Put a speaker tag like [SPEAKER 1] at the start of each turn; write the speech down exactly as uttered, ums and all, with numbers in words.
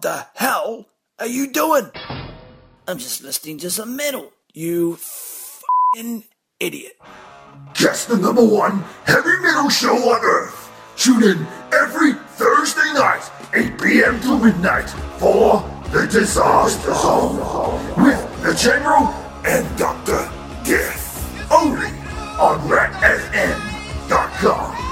[SPEAKER 1] the hell are you doing? I'm just listening to some metal. You f***ing idiot.
[SPEAKER 2] Just the number one heavy metal show on Earth. Tune in every Thursday night, eight p.m. to midnight, for The Disaster Zone with the General